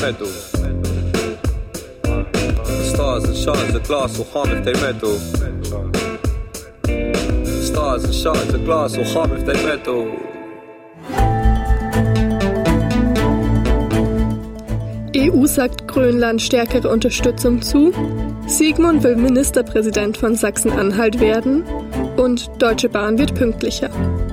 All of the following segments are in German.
metal. Stars and shards of glass will harm if they meddle. Stars and shards of glass will harm if they meddle. EU sagt Grönland stärkere Unterstützung zu, Sigmund will Ministerpräsident von Sachsen-Anhalt werden und Deutsche Bahn wird pünktlicher.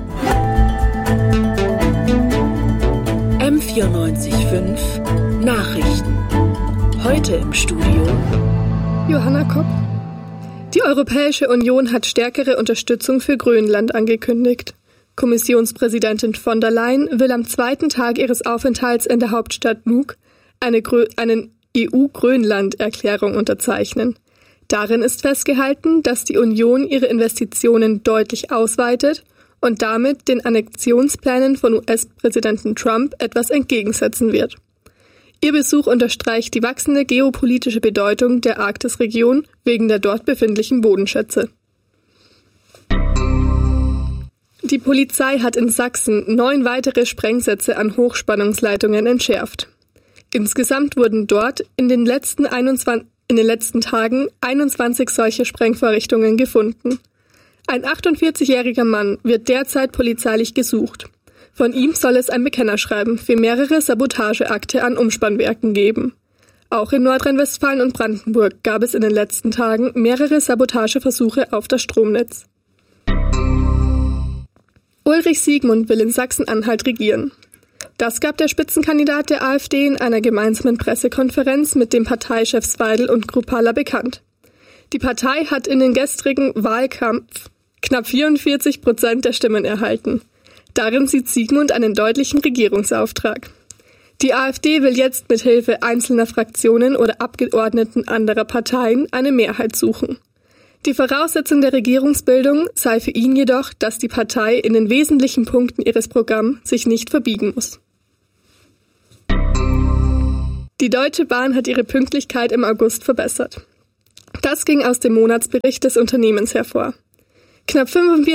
M94.5 Nachrichten. Heute im Studio Johanna Kopp. Die Europäische Union hat stärkere Unterstützung für Grönland angekündigt. Kommissionspräsidentin von der Leyen will am zweiten Tag ihres Aufenthalts in der Hauptstadt Nuuk einen EU-Grönland-Erklärung unterzeichnen. Darin ist festgehalten, dass die Union ihre Investitionen deutlich ausweitet und damit den Annexionsplänen von US-Präsidenten Trump etwas entgegensetzen wird. Ihr Besuch unterstreicht die wachsende geopolitische Bedeutung der Arktisregion wegen der dort befindlichen Bodenschätze. Die Polizei hat in Sachsen 9 weitere Sprengsätze an Hochspannungsleitungen entschärft. Insgesamt wurden dort in den letzten Tagen 21 solche Sprengvorrichtungen gefunden. Ein 48-jähriger Mann wird derzeit polizeilich gesucht. Von ihm soll es ein Bekennerschreiben für mehrere Sabotageakte an Umspannwerken geben. Auch in Nordrhein-Westfalen und Brandenburg gab es in den letzten Tagen mehrere Sabotageversuche auf das Stromnetz. Ulrich Sigmund will in Sachsen-Anhalt regieren. Das gab der Spitzenkandidat der AfD in einer gemeinsamen Pressekonferenz mit dem Parteichefs Weidel und Kruppalla bekannt. Die Partei hat in den gestrigen Wahlkampf knapp 44% der Stimmen erhalten. Darin sieht Sigmund einen deutlichen Regierungsauftrag. Die AfD will jetzt mit Hilfe einzelner Fraktionen oder Abgeordneten anderer Parteien eine Mehrheit suchen. Die Voraussetzung der Regierungsbildung sei für ihn jedoch, dass die Partei in den wesentlichen Punkten ihres Programms sich nicht verbiegen muss. Die Deutsche Bahn hat ihre Pünktlichkeit im August verbessert. Das ging aus dem Monatsbericht des Unternehmens hervor. Knapp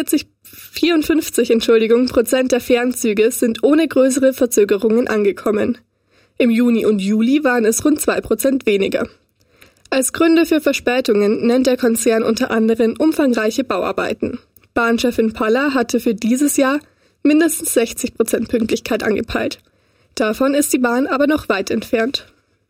54% der Fernzüge sind ohne größere Verzögerungen angekommen. Im Juni und Juli waren es rund 2% weniger. Als Gründe für Verspätungen nennt der Konzern unter anderem umfangreiche Bauarbeiten. Bahnchefin Palla hatte für dieses Jahr mindestens 60% Pünktlichkeit angepeilt. Davon ist die Bahn aber noch weit entfernt.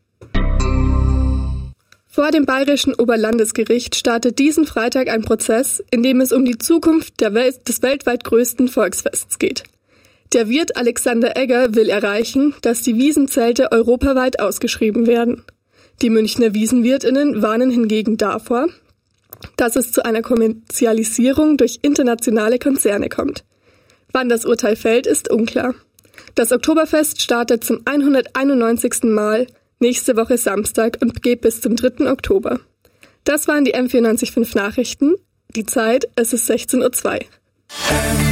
Vor dem Bayerischen Oberlandesgericht startet diesen Freitag ein Prozess, in dem es um die Zukunft des weltweit größten Volksfests geht. Der Wirt Alexander Egger will erreichen, dass die Wiesenzelte europaweit ausgeschrieben werden. Die Münchner Wiesenwirtinnen warnen hingegen davor, dass es zu einer Kommerzialisierung durch internationale Konzerne kommt. Wann das Urteil fällt, ist unklar. Das Oktoberfest startet zum 191. Mal nächste Woche Samstag und geht bis zum 3. Oktober. Das waren die M94.5 Nachrichten. Die Zeit, es ist 16:02 Uhr.